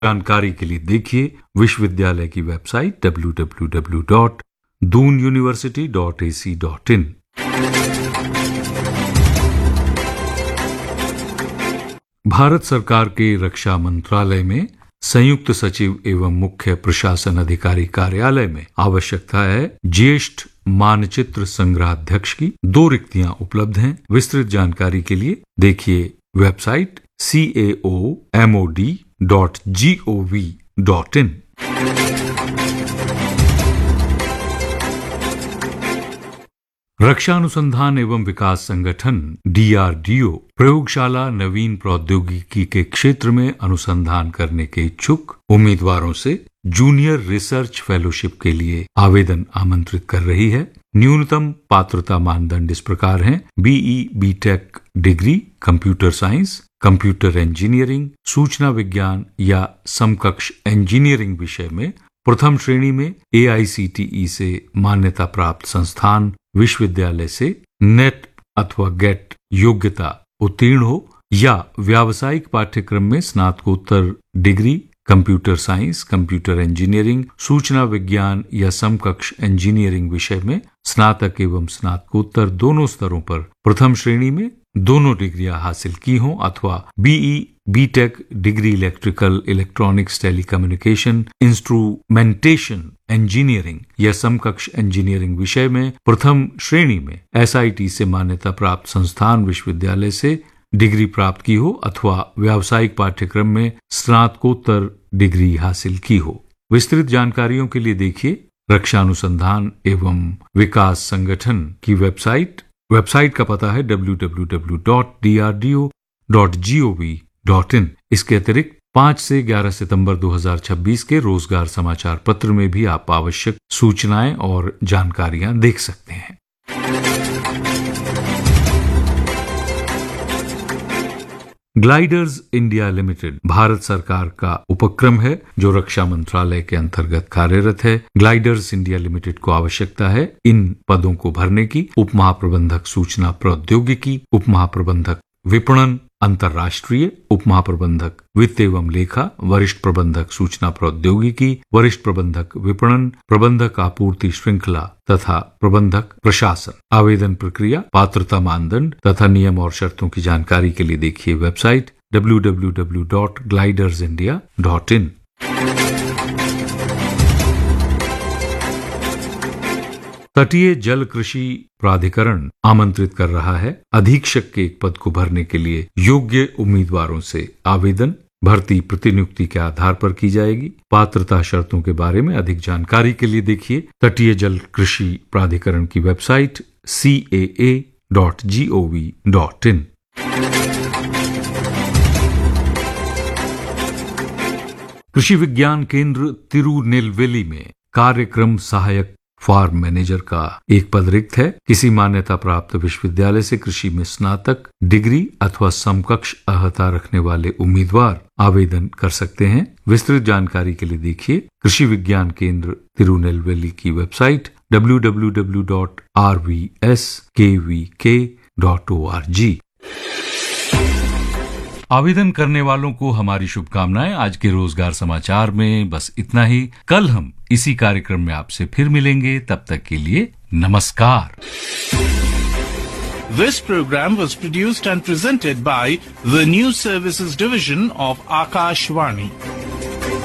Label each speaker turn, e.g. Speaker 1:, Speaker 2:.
Speaker 1: जानकारी के लिए देखिए विश्वविद्यालय की वेबसाइट www.doonuniversity.ac.in। भारत सरकार के रक्षा मंत्रालय में संयुक्त सचिव एवं मुख्य प्रशासन अधिकारी कार्यालय में आवश्यकता है ज्येष्ठ मानचित्र संग्रहाध्यक्ष की 2 रिक्तियां उपलब्ध हैं। विस्तृत जानकारी के लिए देखिए वेबसाइट caomod.gov.in। रक्षा अनुसंधान एवं विकास संगठन DRDO प्रयोगशाला नवीन प्रौद्योगिकी के क्षेत्र में अनुसंधान करने के इच्छुक उम्मीदवारों से जूनियर रिसर्च फेलोशिप के लिए आवेदन आमंत्रित कर रही है। न्यूनतम पात्रता मानदंड इस प्रकार हैं: BE BTech degree computer science, computer engineering, सूचना विज्ञान या समकक्ष इंजीनियरिंग विषय में प्रथम श्रेणी में AICTE से मान्यता प्राप्त संस्थान विश्वविद्यालय से नेट अथवा गेट योग्यता उत्तीर्ण हो या व्यावसायिक पाठ्यक्रम में स्नातकोत्तर degree computer science, computer engineering, सूचना विज्ञान या समकक्ष इंजीनियरिंग विषय में स्नातक एवं स्नातकोत्तर दोनों स्तरों पर प्रथम श्रेणी में दोनों डिग्रियां हासिल की हों अथवा BE BTech degree electrical, electronics, telecommunication, instrumentation engineering या समकक्ष इंजीनियरिंग विषय में प्रथम श्रेणी में SIT से मान्यता प्राप्त संस्थान विश्वविद्यालय से डिग्री प्राप्त की हो अथवा व्यावसायिक पाठ्यक्रम में स्नातकोत्तर डिग्री हासिल की हो। विस्तृत जानकारियों के लिए देखिए रक्षा अनुसंधान एवं विकास संगठन की वेबसाइट का पता है www.drdo.gov.in। इसके अतिरिक्त 5 से 11 सितंबर 2026 के रोजगार समाचार पत्र में भी आप आवश्यक सूचनाएं और जानकारियां देख सकते हैं। ग्लाइडर्स इंडिया लिमिटेड भारत सरकार का उपक्रम है जो रक्षा मंत्रालय के अंतर्गत कार्यरत है। ग्लाइडर्स इंडिया लिमिटेड को आवश्यकता है इन पदों को भरने की: उप महाप्रबंधक सूचना प्रौद्योगिकी, उप महाप्रबंधक विपणन अंतर्राष्ट्रीय, उप महाप्रबंधक वित्त एवं लेखा, वरिष्ठ प्रबंधक सूचना प्रौद्योगिकी, वरिष्ठ प्रबंधक विपणन, प्रबंधक आपूर्ति श्रृंखला तथा प्रबंधक प्रशासन। आवेदन प्रक्रिया, पात्रता मानदंड तथा नियम और शर्तों की जानकारी के लिए देखिए वेबसाइट www.glidersindia.in। तटीय जल कृषि प्राधिकरण आमंत्रित कर रहा है अधीक्षक के एक पद को भरने के लिए योग्य उम्मीदवारों से आवेदन। भर्ती प्रतिनियुक्ति के आधार पर की जाएगी। पात्रता शर्तों के बारे में अधिक जानकारी के लिए देखिए तटीय जल कृषि प्राधिकरण की वेबसाइट caa.gov.in। कृषि विज्ञान केंद्र तिरुनेलवेली में कार्यक्रम सहायक फार्म मैनेजर का एक पद रिक्त है। किसी मान्यता प्राप्त विश्वविद्यालय से कृषि में स्नातक डिग्री अथवा समकक्ष अर्हता रखने वाले उम्मीदवार आवेदन कर सकते हैं। विस्तृत जानकारी के लिए देखिए कृषि विज्ञान केंद्र तिरुनेलवेली की वेबसाइट www.rvskvk.org। आवेदन करने वालों को हमारी शुभकामनाएं। आज के रोजगार समाचार में बस इतना ही। कल हम इसी कार्यक्रम में आपसे फिर मिलेंगे। तब तक के लिए नमस्कार।
Speaker 2: This program was produced and presented by the News Services Division of Akashvani.